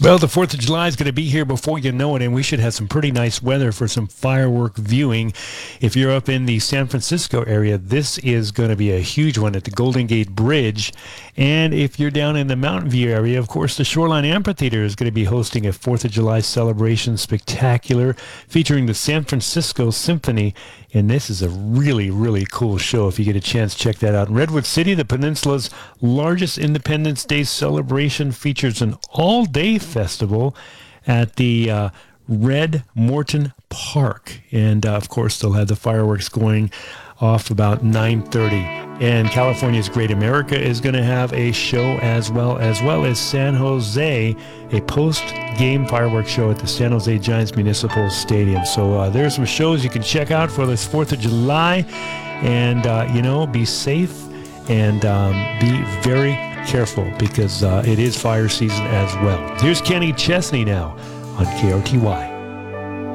Well, the 4th of July is going to be here before you know it, and we should have some pretty nice weather for some firework viewing. If you're up in the San Francisco area, this is going to be a huge one at the Golden Gate Bridge. And if you're down in the Mountain View area, of course, the Shoreline Amphitheater is going to be hosting a 4th of July celebration spectacular featuring the San Francisco Symphony. And this is a really, really cool show. If you get a chance, check that out. In Redwood City, the peninsula's largest Independence Day celebration features an all-day festival at the Red Morton Park. And, of course, they'll have the fireworks going off about 9:30. And California's Great America is going to have a show as well as San Jose, a post-game fireworks show at the San Jose Giants Municipal Stadium. So there's some shows you can check out for this 4th of July. And, be safe and be very careful because it is fire season as well. Here's Kenny Chesney now on KRTY.